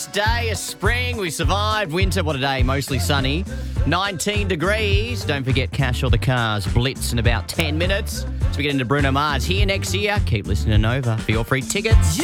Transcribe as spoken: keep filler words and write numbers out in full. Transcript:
Day of spring, we survived winter. What a day, mostly sunny. nineteen degrees. Don't forget Cash or the Cars Blitz in about ten minutes. So we get into Bruno Mars here next year. Keep listening to Nova for your free tickets.